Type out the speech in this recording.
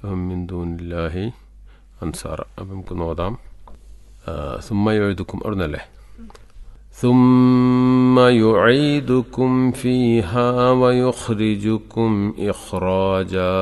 മിൻ ദൂനില്ലാഹി അൻസാറ. അപ്പം നമുക്ക് നോക്കാം. സുമ്മ യുഈദുക്കും അവിടുന്നല്ലേ. ثم يعيدكم فيها ويخرجكم إخراجا